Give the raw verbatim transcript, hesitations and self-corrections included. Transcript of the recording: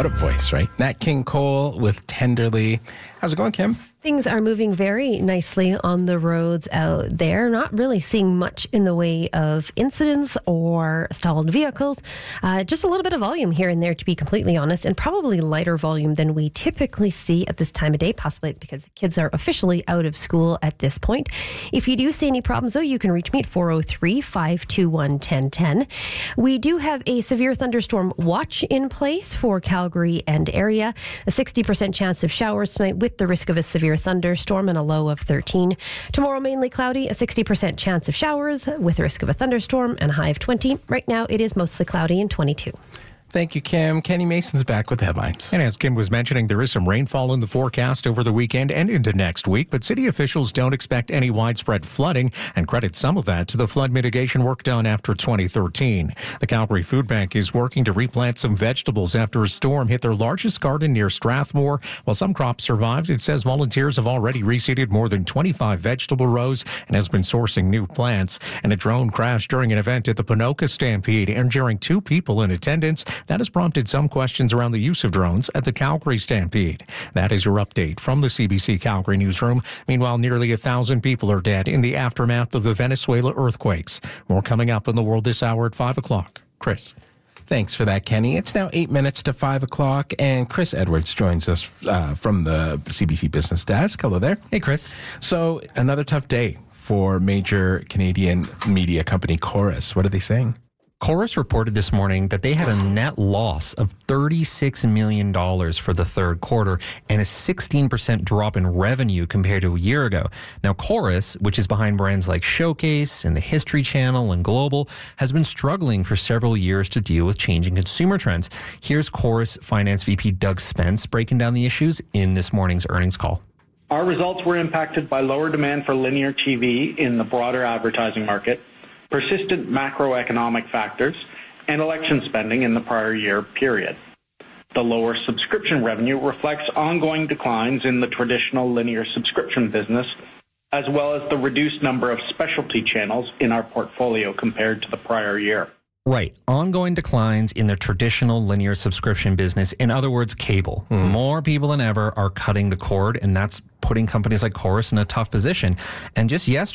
what a voice, right? Nat King Cole with Tenderly. How's it going, Kim? Things are moving very nicely on the roads out there. Not really seeing much in the way of incidents or stalled vehicles. Uh, just a little bit of volume here and there, to be completely honest, and probably lighter volume than we typically see at this time of day. Possibly it's because the kids are officially out of school at this point. If you do see any problems, though, you can reach me at four oh three, five two one, one oh one oh. We do have a severe thunderstorm watch in place for Calgary and area. A sixty percent chance of showers tonight with the risk of a severe thunderstorm and a low of thirteen. Tomorrow, mainly cloudy, a sixty percent chance of showers with a risk of a thunderstorm and a high of twenty. Right now, it is mostly cloudy and twenty-two. Thank you, Kim. Kenny Mason's back with the headlines. And as Kim was mentioning, there is some rainfall in the forecast over the weekend and into next week, but city officials don't expect any widespread flooding and credit some of that to the flood mitigation work done after twenty thirteen. The Calgary Food Bank is working to replant some vegetables after a storm hit their largest garden near Strathmore. While some crops survived, it says volunteers have already reseeded more than twenty-five vegetable rows and has been sourcing new plants. And a drone crashed during an event at the Ponoka Stampede, injuring two people in attendance. That has prompted some questions around the use of drones at the Calgary Stampede. That is your update from the C B C Calgary newsroom. Meanwhile, nearly a thousand people are dead in the aftermath of the Venezuela earthquakes. More coming up in the world this hour at five o'clock. Chris. Thanks for that, Kenny. It's now eight minutes to five o'clock, and Chris Edwards joins us uh, from the C B C Business Desk. Hello there. Hey, Chris. So, another tough day for major Canadian media company Corus. What are they saying? Corus reported this morning that they had a net loss of thirty-six million dollars for the third quarter and a sixteen percent drop in revenue compared to a year ago. Now, Corus, which is behind brands like Showcase and the History Channel and Global, has been struggling for several years to deal with changing consumer trends. Here's Corus Finance V P Doug Spence breaking down the issues in this morning's earnings call. Our results were impacted by lower demand for linear T V in the broader advertising market, persistent macroeconomic factors, and election spending in the prior year period. The lower subscription revenue reflects ongoing declines in the traditional linear subscription business, as well as the reduced number of specialty channels in our portfolio compared to the prior year. Right. Ongoing declines in the traditional linear subscription business. In other words, cable. Mm. More people than ever are cutting the cord, and that's putting companies like Corus in a tough position. And just yesterday,